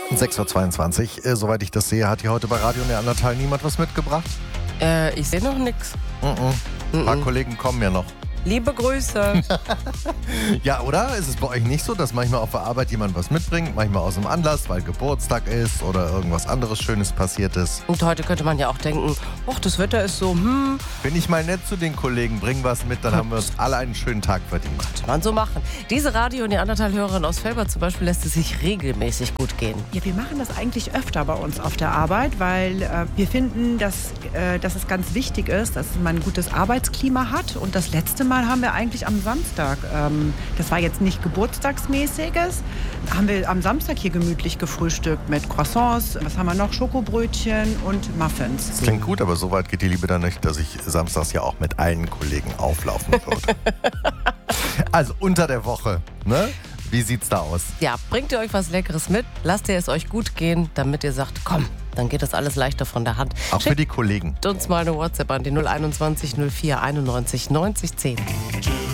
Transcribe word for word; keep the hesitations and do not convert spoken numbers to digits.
sechs Uhr zweiundzwanzig, äh, soweit ich das sehe, hat hier heute bei Radio Neandertal niemand was mitgebracht? Äh, ich sehe noch nichts. Mm-mm. Ein paar Mm-mm. Kollegen kommen ja noch. Liebe Grüße. Ja, oder? Ist es bei euch nicht so, dass manchmal auf der Arbeit jemand was mitbringt, manchmal aus dem Anlass, weil Geburtstag ist oder irgendwas anderes Schönes passiert ist? Und heute könnte man ja auch denken, ach, das Wetter ist so, hm, Bin ich mal nett zu den Kollegen, bring was mit, dann haben wir uns alle einen schönen Tag verdient. könnte man so machen. Diese Radio- und Neandertal-Hörerin aus Velbert zum Beispiel lässt es sich regelmäßig gut gehen. Ja, wir machen das eigentlich öfter bei uns auf der Arbeit, weil äh, wir finden, dass, äh, dass es ganz wichtig ist, dass man ein gutes Arbeitsklima hat. Und das letzte Mal haben wir eigentlich am Samstag, ähm, das war jetzt nicht geburtstagsmäßiges, haben wir am Samstag hier gemütlich gefrühstückt mit Croissants, was haben wir noch, Schokobrötchen und Muffins. Das klingt gut, aber so weit geht die Liebe dann nicht, dass ich samstags ja auch mit allen Kollegen auflaufen würde. Also unter der Woche, ne? Wie sieht's da aus? Ja, bringt ihr euch was Leckeres mit, lasst ihr es euch gut gehen, damit ihr sagt, komm, dann geht das alles leichter von der Hand. Auch für die Kollegen. Schickt uns mal eine WhatsApp an die null einundzwanzig null vier einundneunzig neunzig zehn.